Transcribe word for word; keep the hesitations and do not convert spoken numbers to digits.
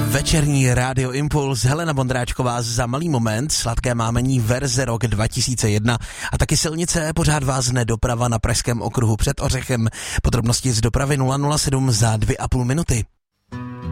Večerní rádio Impuls, Helena Vondráčková za malý moment, sladké mámení verze rok dva tisíce jedna a taky silnice pořád vázne doprava na Pražském okruhu před Ořechem. Podrobnosti z dopravy nula nula sedm za dvě a půl minuty.